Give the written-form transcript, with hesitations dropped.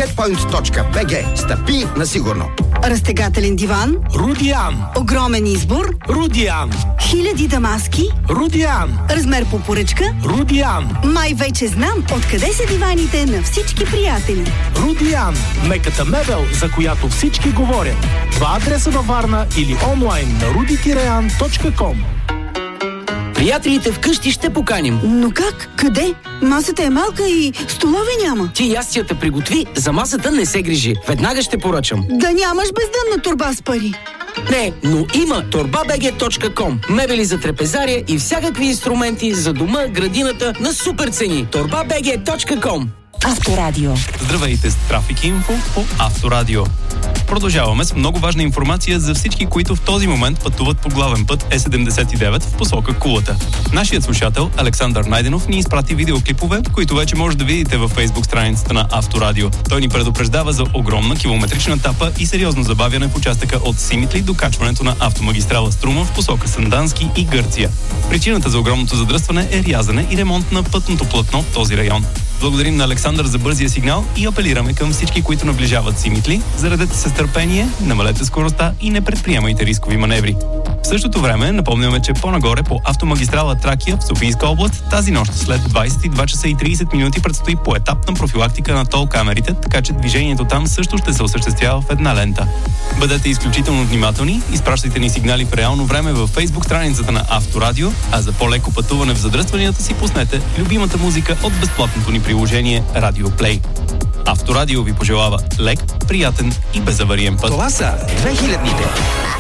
catpoint.bg. Стъпи на сигурно. Разтегателен диван. Рудиан. Огромен избор. Рудиан. Хиляди дамаски. Рудиан. Размер по поръчка. Рудиан. Май вече знам откъде са диваните на всички приятели. Рудиан. Меката мебел, за която всички говорят. Два адреса във Варна или онлайн на rudi-an.com. Приятелите вкъщи ще поканим. Но как? Къде? Масата е малка и столове няма. Ти ястията приготви, за масата не се грижи. Веднага ще поръчам. Да нямаш бездънна торба с пари. Не, но има torbabg.com. Мебели за трапезария и всякакви инструменти за дома, градината на супер цени. torbabg.com. Авторадио. Здравейте с Трафик Инфо по Авторадио. Продължаваме с много важна информация за всички, които в този момент пътуват по главен път Е79 в посока Кулата. Нашият слушател Александър Найденов ни изпрати видеоклипове, които вече може да видите във Фейсбук страницата на Авторадио. Той ни предупреждава за огромна километрична тапа и сериозно забавяне в участъка от Симитли до качването на автомагистрала Струма в посока Сандански и Гърция. Причината за огромното задръстване е рязане и ремонт на пътното платно в този район. Благодарим на Александър за бързия сигнал и апелираме към всички, които наближават Симитли. Заредете се с търпение, намалете скоростта и не предприемайте рискови маневри. В същото време напомняме, че по-нагоре по автомагистрала Тракия в Софийска област тази нощ след 22 часа и 30 минути предстои поетапна профилактика на тол камерите, така че движението там също ще се осъществява в една лента. Бъдете изключително внимателни, изпращайте ни сигнали в реално време във Фейсбук страницата на Авторадио, а за по-леко пътуване в задръстванията си пуснете любимата музика от безплатното ни приложение Radio Play. Авторадио ви пожелава лек, приятен и безавариен път. Това са 2000-ните.